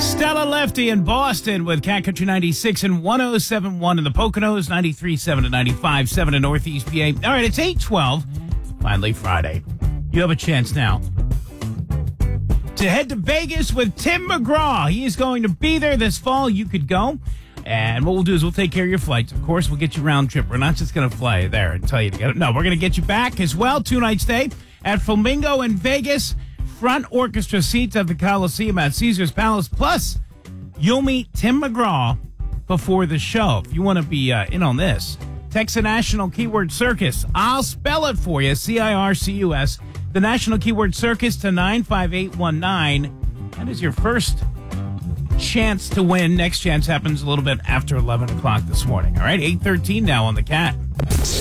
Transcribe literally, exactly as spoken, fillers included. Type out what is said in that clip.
Stella Lefty in Boston with Cat Country ninety-six and one oh seven point one in the Poconos, ninety-three point seven and ninety-five point seven in Northeast P A. All right, it's eight twelve. Finally Friday. You have a chance now to head to Vegas with Tim McGraw. He is going to be there this fall. You could go. And what we'll do is we'll take care of your flights. Of course, we'll get you round trip. We're not just going to fly you there and tell you to get it. No, we're going to get you back as well. Two night stay at Flamingo in Vegas. Front orchestra seats at the Coliseum at Caesars Palace. Plus, you'll meet Tim McGraw before the show. If you want to be uh, in on this, text the National Keyword Circus. I'll spell it for you, C I R C U S. The National Keyword Circus to nine five eight one nine. That is your first chance to win. Next chance happens a little bit after eleven o'clock this morning. All right, eight thirteen now on the Cat.